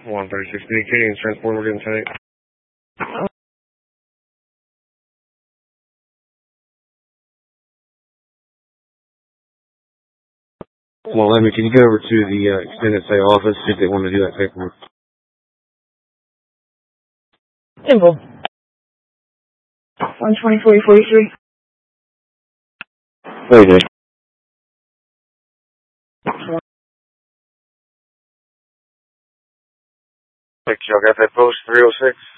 136 indicating transport, we're getting 10-8. Well, Lemmy, can you go over to the extended stay office, see if they want to do that paperwork? Simple. 120-40-43. Hey, Jay. Y'all got that post 306?